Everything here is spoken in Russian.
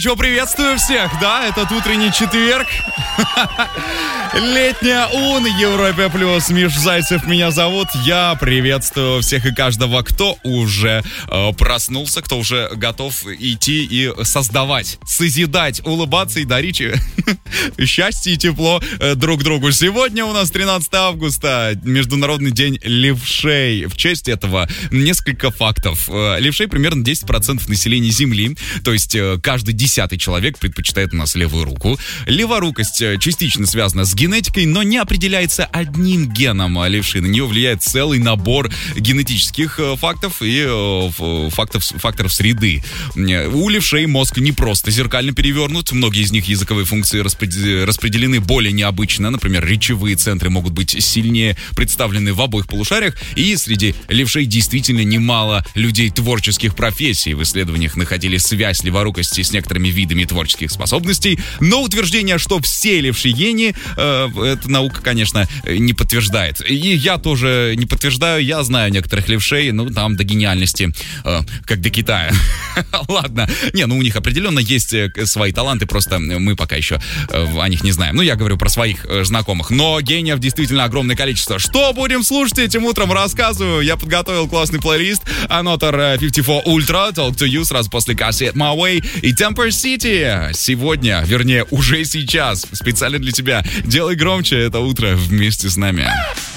Приветствую всех, да, этот утренний четверг. Летняя УН, Европе плюс. Миш Зайцев меня зовут. Я приветствую всех и каждого, кто уже проснулся, кто уже готов идти и создавать, созидать, улыбаться и дарить счастье и тепло друг другу. Сегодня у нас 13 августа, Международный день левшей. В честь этого несколько фактов. Левшей примерно 10% населения Земли, то есть каждый 10-й человек предпочитает у нас левую руку. Леворукость частично связана с генетикой, но не определяется одним геном левши. На нее влияет целый набор генетических фактов и факторов среды. У левшей мозг не просто зеркально перевернут. Многие из них языковые функции распределены более необычно. Например, речевые центры могут быть сильнее представлены в обоих полушариях. И среди левшей действительно немало людей творческих профессий. В исследованиях находили связь леворукости с некоторыми видами творческих способностей. Но утверждение, что все левши гении, эта наука, конечно, не подтверждает. И я тоже не подтверждаю. Я знаю некоторых левшей, там до гениальности, как до Китая. Ладно. У них определенно есть свои таланты, просто мы пока еще о них не знаем. Я говорю про своих знакомых. Но гениев действительно огромное количество. Что будем слушать этим утром, рассказываю. Я подготовил классный плейлист. Another 54 Ultra, Talk to You, сразу после Cassette My Way и Temper City. Сегодня, вернее, уже сейчас, специально для тебя. Делай громче это утро вместе с нами.